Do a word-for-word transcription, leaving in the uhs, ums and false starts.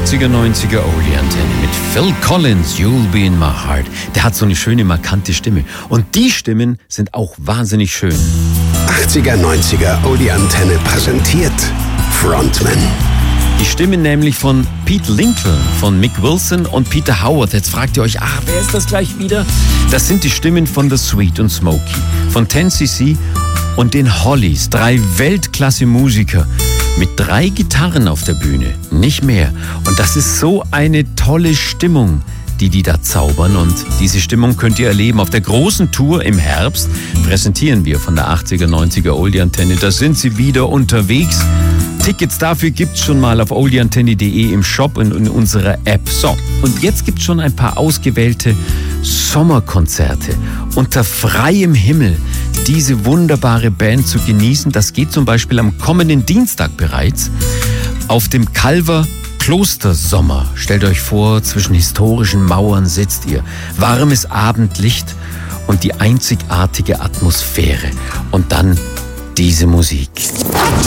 achtziger, neunziger Oldie Antenne mit Phil Collins, You'll Be in My Heart. Der hat so eine schöne, markante Stimme. Und die Stimmen sind auch wahnsinnig schön. achtziger, neunziger Oldie Antenne präsentiert Frontman. Die Stimmen nämlich von Pete Lincoln, von Mick Wilson und Peter Howard. Jetzt fragt ihr euch, ah, wer ist das gleich wieder? Das sind die Stimmen von The Sweet und Smokey, von ten C C und den Hollies. Drei Weltklasse-Musiker mit drei Gitarren auf der Bühne, nicht mehr. Und das ist so eine tolle Stimmung, die die da zaubern. Und diese Stimmung könnt ihr erleben auf der großen Tour im Herbst. Präsentieren wir von der achtziger, neunziger Oldie Antenne. Da sind sie wieder unterwegs. Tickets dafür gibt's schon mal auf oldie antenne punkt de im Shop und in unserer App. So, und jetzt gibt's schon ein paar ausgewählte Sommerkonzerte unter freiem Himmel. Diese wunderbare Band zu genießen, das geht zum Beispiel am kommenden Dienstag bereits auf dem Calver Klostersommer. Stellt euch vor, zwischen historischen Mauern sitzt ihr. Warmes Abendlicht und die einzigartige Atmosphäre. Und dann diese Musik.